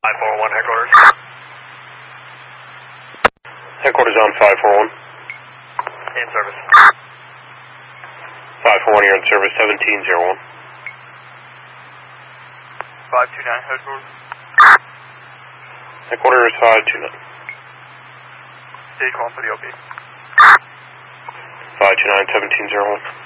541 headquarters. Headquarters on 541. In service. 541, you're in service, 1701. 529 headquarters. Headquarters 529. Stage 1 for the OP. 529, 1701.